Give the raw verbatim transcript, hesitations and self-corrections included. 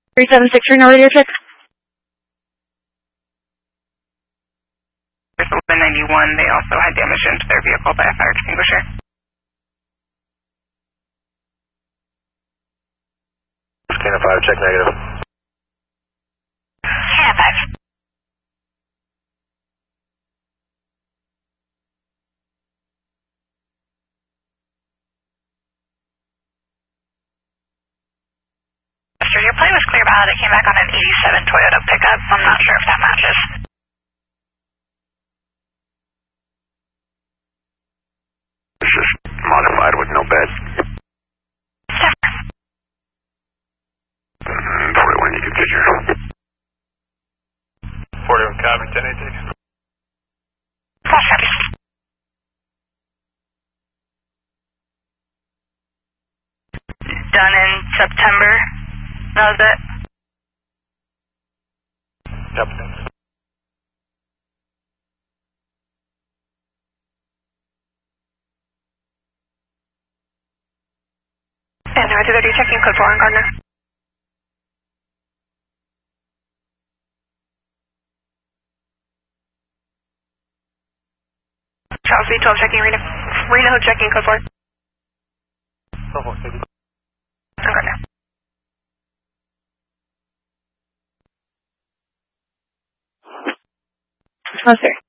three seven six three, now radio check. eleven ninety-one, they also had damage into their vehicle by a fire extinguisher. Scanner five, check negative. Scanner five. Mister, your plane was clear by. They came back on an eighty-seven Toyota pickup. I'm not sure if that matches. This is modified with no bed. Mm, forty-one, you can get your... forty-one, copy, ten eighteen. False copy. Done in September. That was it. Yep. And now two thirty, checking code four on Gardner. Charles V twelve checking Reno. Reno checking code four. twelve four, on Gardner. Oh, sir.